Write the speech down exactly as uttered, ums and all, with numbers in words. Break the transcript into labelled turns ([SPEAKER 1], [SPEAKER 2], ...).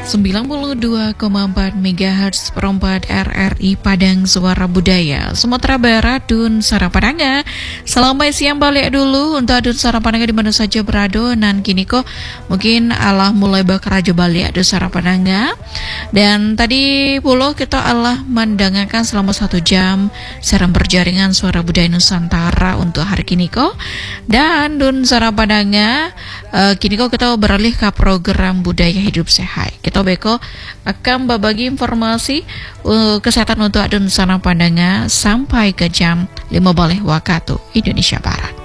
[SPEAKER 1] sembilan puluh dua koma empat megahertz perempat R R I Padang Suara Budaya Sumatera Barat Dun Sarapananga. Selamat siang balik dulu untuk Dun Sarapananga di mana saja berada. Nan kini kok mungkin Allah mulai bakar aja balik Dun Sarapananga. Dan tadi puluh kita Allah mendengarkan selama satu jam siaran berjaringan Suara Budaya Nusantara untuk hari kini kok. Dan Dun Sarapananga uh, kini kok kita beralih ke program Budaya Hidup Sehat. Kita beko akan berbagi informasi uh, kesehatan untuk Adun Sarapananga sampai ke jam lima belas waktu Indonesia Barat.